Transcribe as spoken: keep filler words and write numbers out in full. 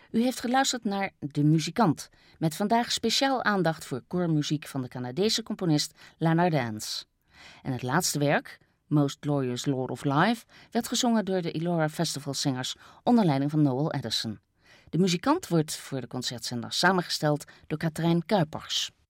U heeft geluisterd naar De Muzikant, met vandaag speciaal aandacht voor koormuziek van de Canadese componist Leonard Dance. En het laatste werk, Most Glorious Lord of Life, werd gezongen door de Elora Festival Singers onder leiding van Noel Addison. De Muzikant wordt voor de concertzender samengesteld door Katrijn Kuipers.